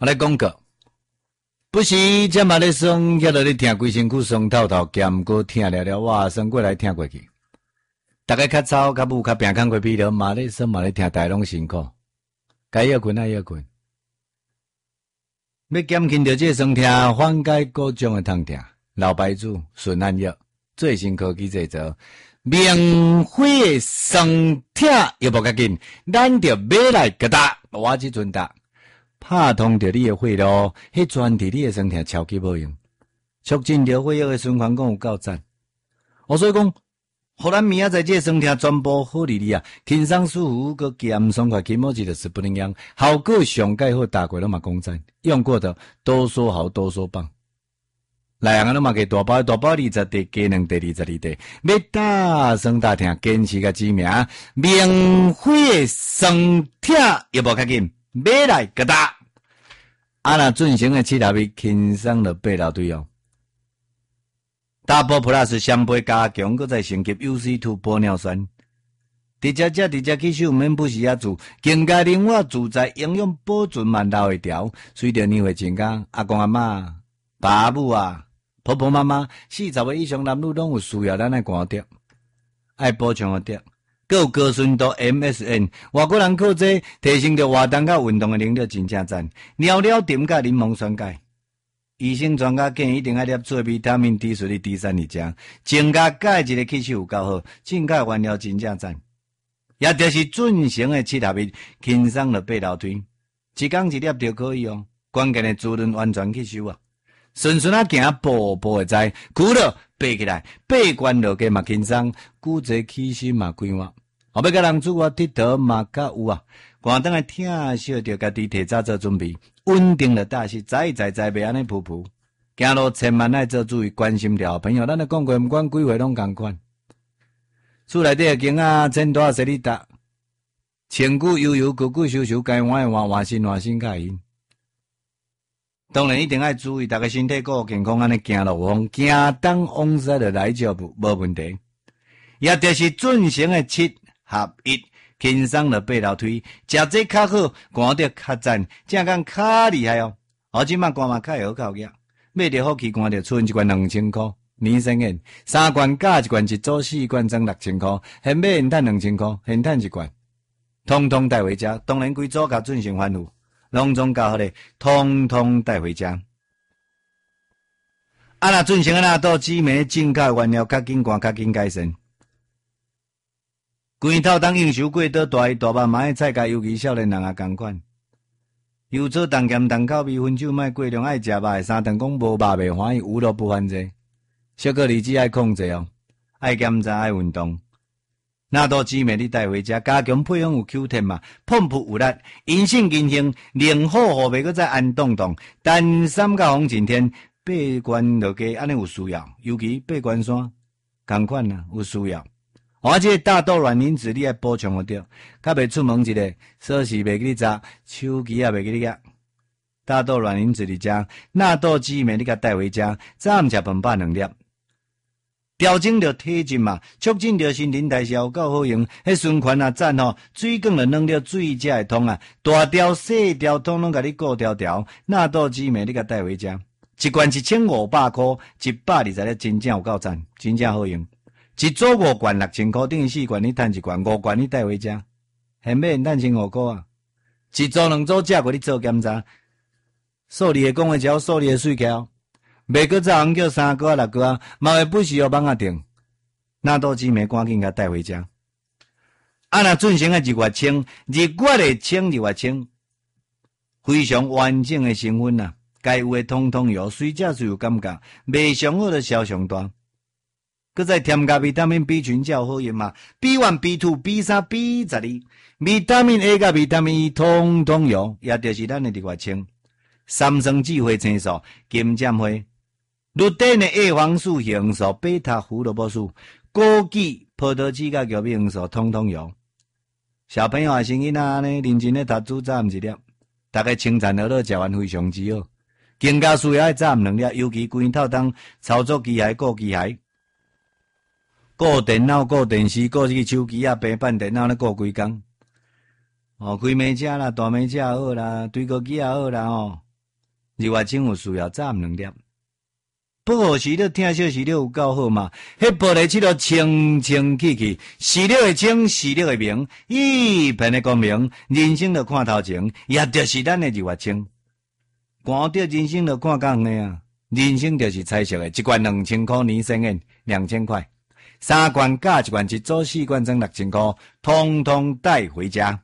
我来讲过，不是这嘛咧酸，遐落咧听规身躯酸透透，兼过听了了，哇，酸过来听过去。大家较早较母较平康过疲劳，嘛咧酸嘛咧听，大拢辛苦。该要困爱要困。要减轻着这酸痛，缓解各种的痛痛。老牌子顺安药最新科技制作，免费的酸痛又无较紧，咱着买来给打，我即阵打。拍通着你的血路，迄专治你的酸痛超级有用，促进着血液的循环，讲有够赞。所以讲，互咱明仔载这酸痛全部好哩哩啊，轻松舒服，佮减爽快，起码就是不能样，效果上盖好，大过拢嘛讲赞，用过的多说好，多说棒。来人啊，拢嘛给大包20块，加两块22块，要大酸大痛，坚持甲知名，免费的酸痛又无较紧。买来给打，若进行的七合一轻松了8楼对哦。Double Plus 双倍加强，搁再升级 UC2 玻尿酸，直接吸收，免不时啊做，更加灵活自在，营养保存嘛留会调。随着年岁增加，阿公阿嬷、爸母啊、婆婆妈妈40岁以上男女拢有需要咱来观察，爱补充个点。还有高纯度 MSN， 外国人靠这提升着活动甲运动的能力，真正赞。尿尿点甲柠檬酸钙，医生专家建议一定要摄取维他命 D 水的 D3来食，增加钙质的吸收有够好，正钙原料真正赞。也就是准成的7合一，轻松了8楼推，一工一粒就可以哦。关键的滋润完全吸收啊，顺顺啊行，步步会知，久了爬起来，爬关落去嘛轻松，骨质起身嘛快活。后要甲人主我佚佗嘛较有啊，寒灯来听小着家己提早做准备，稳定了大势，在袂安尼噗噗。行路千万爱做注意，关心着朋友，咱咧讲过，毋管几岁拢共款。厝内底经啊，真大势力搭，千古悠悠，久久修修，该换换心较因。当然一定爱注意，大家身体顾健康，安尼行路风，行东往西就来就无问题。也就是准成的7合一，轻松了8楼推，食这较好，寒得较赞，正讲较厉害哦。即摆寒嘛较会好搞个，买着好气寒着剩一罐2000块，年生宴3罐加一罐，一组4罐装6000块，现买现赚2000块，现赚一罐，通通带回家。当然规组甲准成欢呼，拢总搞好咧，通通带回家。若准成纳豆紫莓正确原料较紧寒较紧改善。规头当应酬过倒大鱼大肉，嘛爱菜价，尤其少年人也共款。油做重咸重口味，薰酒莫过量，爱食肉的3顿讲无肉袂欢喜，有咯不犯罪。小个日子爱控制哦，爱检查爱运动。纳豆紫莓你带回家，加强配方有 Q10 嘛，碰扑有力，阴性阴性，灵好后袂搁再安动动。但三角红景天爬关落去，安尼有需要，尤其爬关山共款啊，有需要。这大豆卵磷脂你爱补充得着，较袂出门一个，锁匙袂记你砸，手机也袂记你夹。大豆卵磷脂你食，纳豆紫莓你甲带回家，早暗食饭饱2粒，调整着体质嘛，促进着新陈代谢有够好用。迄循环啊赞吼，水管了弄了水才会通啊，大条细条统统甲你顾条条。纳豆紫莓你甲带回家，一罐1500块，120粒，真正有够赞，真正好用。一组5罐6000块，等于4罐你赚1罐，5罐你带回家，现买赚1500块啊！一组2组价过你做检查，数字的讲话条，数字的水条，袂搁早红叫3个6个，嘛会不时要帮啊定。纳豆紫莓赶紧甲带回家。若准成的日月清，日月的清，日月清，非常完整的成分啊，该有的通通有，随食随有感觉，袂上好的销上大。搁再添加维他命 B 群较好用嘛 ，B1、B2、B3、B12，维他命 A 甲维他命 E 通通有，也就是咱的日月清。三酸酯花青素、金针花、绿碘的 A 黄素、红素、贝塔胡萝卜素、枸杞、葡萄籽甲玉米黄素，通通有。小朋友啊，生囡仔安尼认真咧读书，早暗一粒，大家清晨好食完非常之好。更加需要早暗2粒，尤其规透当操作机械、顾机械。顾电脑、顾电视、顾这个手机啊、平板电脑咧顾规工。开máy车啦、大máy车也好啦、推锅机也好啦日月精有需要早2粒。保护石榴听小石榴有够好嘛？迄玻璃漆都清清气气，石榴的清，石榴的明，一片的光明。人生就看头前，也就是咱的日月清。看到人生就看较远啊！人生就是彩色的，一罐2000块年生宴2000块，3罐加1罐一组，4罐装6000块，通通带回家。